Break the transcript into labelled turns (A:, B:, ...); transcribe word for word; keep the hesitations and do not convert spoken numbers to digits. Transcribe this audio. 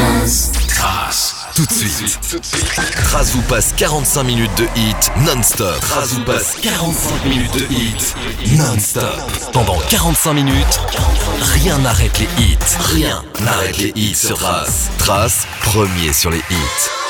A: Trace. Tout de suite. Trace vous passe quarante-cinq minutes de hit non-stop. Trace vous passe quarante-cinq minutes de hit non-stop. Pendant quarante-cinq minutes, rien n'arrête les hits. Rien n'arrête les hits sur Trace. Trace, premier sur les hits.